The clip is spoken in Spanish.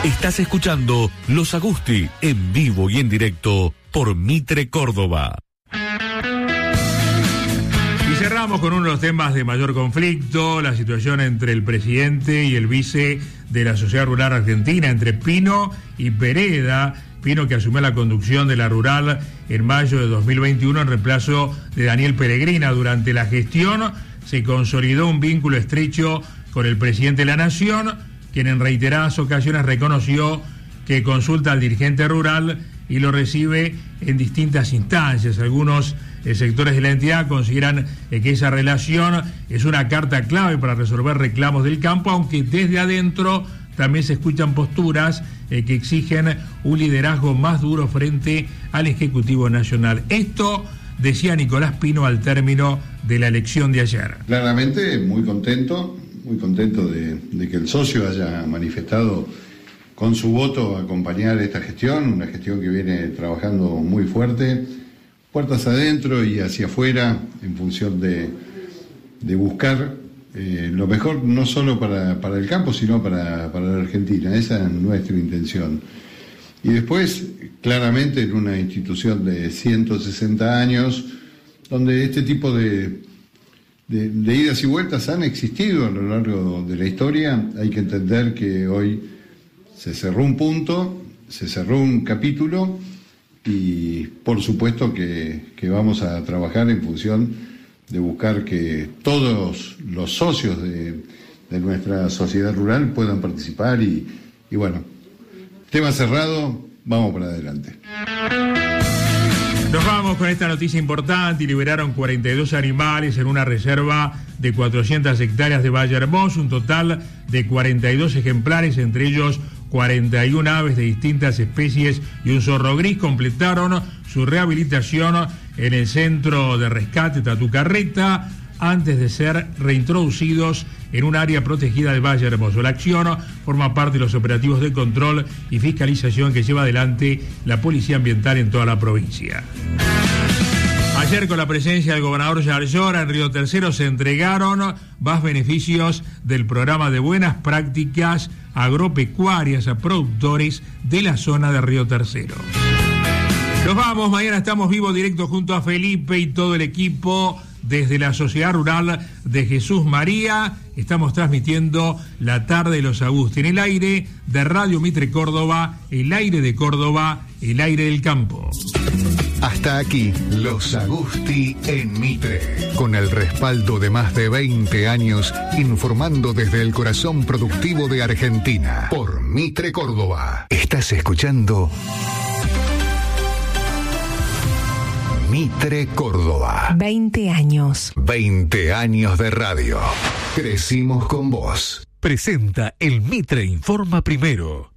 Estás escuchando Los Agusti en vivo y en directo por Mitre Córdoba. Y cerramos con uno de los temas de mayor conflicto, la situación entre el presidente y el vice de la Sociedad Rural Argentina, entre Pino y Pereda. Pino, que asumió la conducción de la rural en mayo de 2021 en reemplazo de Daniel Peregrina. Durante la gestión se consolidó un vínculo estrecho con el presidente de la Nación, quien en reiteradas ocasiones reconoció que consulta al dirigente rural y lo recibe en distintas instancias. Algunos sectores de la entidad consideran que esa relación es una carta clave para resolver reclamos del campo, aunque desde adentro también se escuchan posturas que exigen un liderazgo más duro frente al Ejecutivo Nacional. Esto decía Nicolás Pino al término de la elección de ayer. Claramente muy contento de que el socio haya manifestado con su voto acompañar esta gestión, una gestión que viene trabajando muy fuerte, puertas adentro y hacia afuera, en función de buscar lo mejor no solo para el campo, sino para la Argentina. Esa es nuestra intención. Y después, claramente, en una institución de 160 años, donde este tipo de idas y vueltas han existido a lo largo de la historia, hay que entender que hoy se cerró un punto, se cerró un capítulo y por supuesto que vamos a trabajar en función de buscar que todos los socios de nuestra sociedad rural puedan participar y bueno, tema cerrado, vamos para adelante. Nos vamos con esta noticia importante. Liberaron 42 animales en una reserva de 400 hectáreas de Valle Hermoso, un total de 42 ejemplares, entre ellos 41 aves de distintas especies y un zorro gris. Completaron su rehabilitación en el centro de rescate Tatucarreta antes de ser reintroducidos en un área protegida de Valle Hermoso. La acción forma parte de los operativos de control y fiscalización que lleva adelante la Policía Ambiental en toda la provincia. Ayer, con la presencia del gobernador Jair Llora en Río Tercero, se entregaron más beneficios del programa de buenas prácticas agropecuarias a productores de la zona de Río Tercero. Nos vamos, mañana estamos vivos directo junto a Felipe y todo el equipo desde la Sociedad Rural de Jesús María. Estamos transmitiendo la tarde de Los Agusti en el aire de Radio Mitre Córdoba, el aire de Córdoba, el aire del campo. Hasta aquí, Los Agusti en Mitre, con el respaldo de más de 20 años, informando desde el corazón productivo de Argentina, por Mitre Córdoba. Estás escuchando Mitre Córdoba. 20 años. 20 años de radio. Crecimos con vos. Presenta el Mitre Informa Primero.